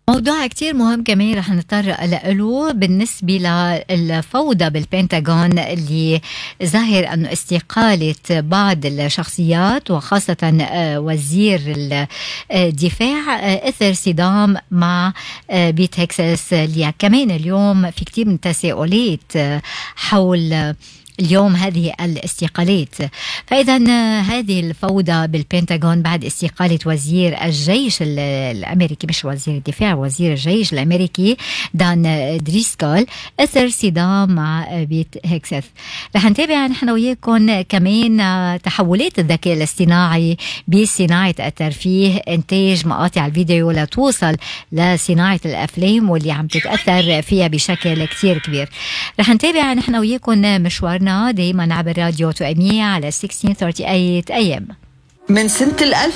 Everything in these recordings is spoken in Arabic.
موضوع كتير مهم كمان رح نضطر له بالنسبة للفوضى بالبنتاغون اللي ظاهر أنه استقالة بعض الشخصيات وخاصة وزير الدفاع أثر صدام مع بيت هكساس اللي كمان اليوم في كتير من التساؤلات حول اليوم هذه الاستقالات. فإذا هذه الفوضى بالبنتاغون بعد استقالة وزير الجيش الأمريكي، مش وزير الدفاع، وزير الجيش الأمريكي دان دريسكول، أثر صدام مع بيت هكساس. رح نتابع نحن وياكم كمان تحولات الذكاء الاصطناعي بصناعة الترفيه، إنتاج مقاطع الفيديو لتوصل لصناعة الأفلام واللي عم تتأثر فيها بشكل كتير كبير. رح نتابع نحن وياكم مشوارنا دايما عبر راديو تؤمية على 1638 AM. من سنة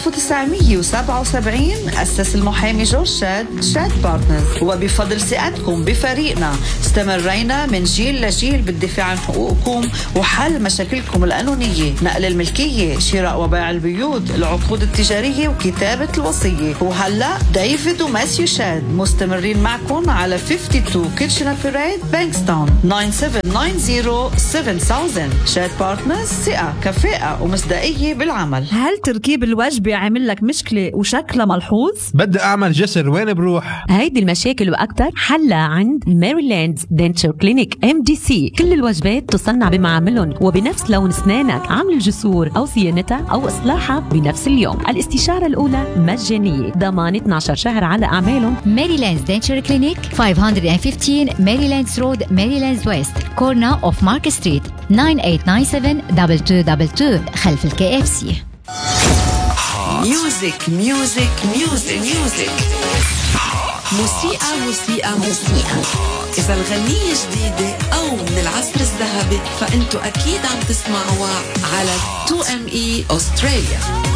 1977 أسس المحامي جورج شاد بارتنرز، وبفضل ثقتكم بفريقنا استمرينا من جيل لجيل بالدفاع عن حقوقكم وحل مشاكلكم القانونية، نقل الملكية، شراء وبيع البيوت، العقود التجارية وكتابة الوصية. وهلأ ديفيد وماسيو شاد مستمرين معكم على 52 كيتشنر بيريد بانكستاون 9790 شاد بارتنرز، ثقة كفاءة ومصداقية بالعمل. هل تركيب الوجبة عامل لك مشكلة وشكلها ملحوظ؟ بدي أعمل جسر، وين بروح؟ هيدي المشاكل وأكتر حلها عند ميريلاند دنتشر كلينيك MDC. كل الوجبات تصنع بمعاملهم وبنفس لون أسنانك، عمل الجسور أو صيانتها أو إصلاحها بنفس اليوم. الاستشارة الأولى مجانية، ضمان 12 شهر على أعمالهم. ميريلاند دنتشر كلينيك 515 ميريلاند رود، ميريلاند ويست، كورنر أوف مارك ستريت، 9897 خلف KFC. ميوزك ميوزك ميوزك ميوزك موسيقى. إذا الغنية جديدة أو من العصر الذهبي فأنتوا أكيد عم تسمعوها على 2ME أستراليا.